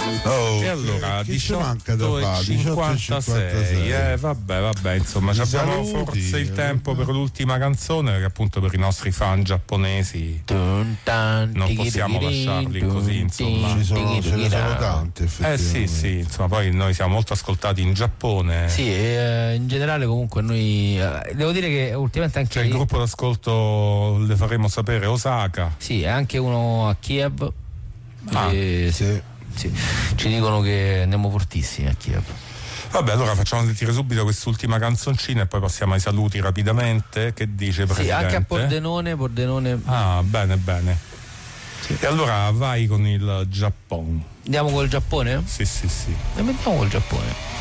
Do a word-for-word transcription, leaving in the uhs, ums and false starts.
Oh, e allora che ci manca da diciotto e fare? cinquantasei, eh, vabbè, vabbè, insomma, I abbiamo saluti, forse il eh, tempo per l'ultima canzone, che appunto per i nostri fan giapponesi non possiamo lasciarli così, insomma. Ci sono, ce ne sono tante, Eh effettivamente. sì, sì, insomma, poi noi siamo molto ascoltati in Giappone. Sì, eh, in generale comunque noi eh, devo dire che ultimamente anche C'è il gruppo d'ascolto, le faremo sapere, Osaka. sì, è anche uno a Kiev. Ah, e, sì. Sì, ci dicono che andiamo fortissimi a Kiev. Vabbè, allora facciamo sentire subito quest'ultima canzoncina e poi passiamo ai saluti rapidamente. Che dice, Presidente? Sì, anche a Pordenone, Pordenone. Ah, bene, bene. Sì. E allora vai con il Giappone. Andiamo col Giappone? Sì, sì, sì. E andiamo col Giappone.